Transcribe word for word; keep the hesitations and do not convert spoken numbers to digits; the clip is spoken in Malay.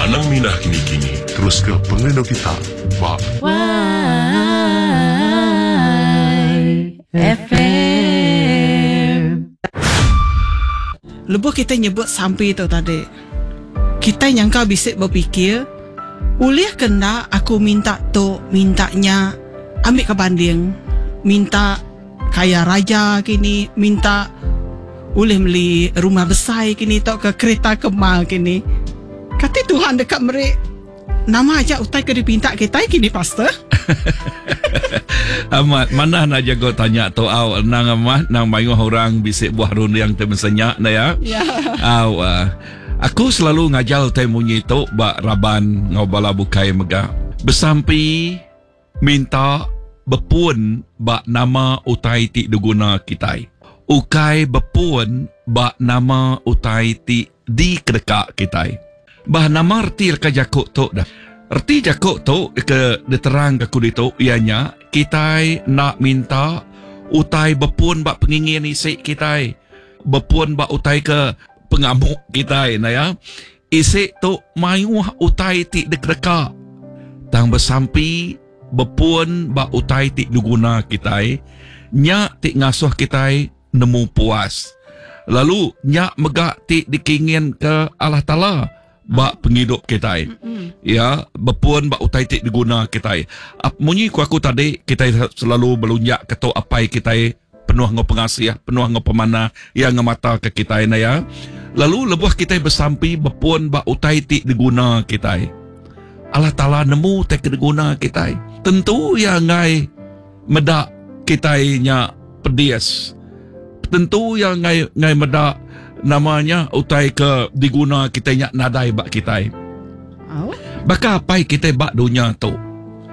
Anang minah kini-kini terus ke pengleno kita. Ba. Y F M. Lepas kita nyebut sampai tu tadi, kita nyangka bisik berfikir, boleh kena aku minta tu, mintanya ambil ke banding, minta kaya raja kini, minta boleh beli rumah besar kini, tak ke kereta kemal kini. Kata Tuhan dekat mereka, nama aja utai ke dipinta kita kini, Pastor. Amat, mana nak jago tanya tu aw nang amat nang mayu orang bisik buah run yang temensenyak na ya. Ya. Aw, uh, aku selalu ngajal temunyi tu ba raban ngobala bukai mega. Besampi minta bepun ba nama utai ti duguna kitai. Ukai bepun ba nama utai ti di kedekak kitai. Bah nama arti ka jakuk tu dah. Erti jakuk tu ke diterang ke kuditu ianya kita nak minta utai bepun bak pengingin isik kita, bepun bak utai ke pengamuk kita na ya. Isik tu mayu utai ti dekreka tang besampi bepun bak utai ti duguna kita, nya ti ngasuh kita nemu puas, lalu nya megak ti dikingin ke Allah Taala bak penghidup kita. Mm-hmm. Ya, bepun bak utai tik diguna kita. Ap munyi ku aku tadi kita selalu belunjak keto apai kita penuh ngo pengasih, penuh ngo pemana yang ngemata ke kita na ya. Lalu lebuh kita bersampi bepun bak utai tik diguna kita. Allah Taala nemu tik diguna kita. Tentu ya ngai medak kita nya pedias. Tentu ya ngai ngai medak namanya utai ke diguna kita nyak nadai bak kita. Oh. Baka apa kita bak dunia tu.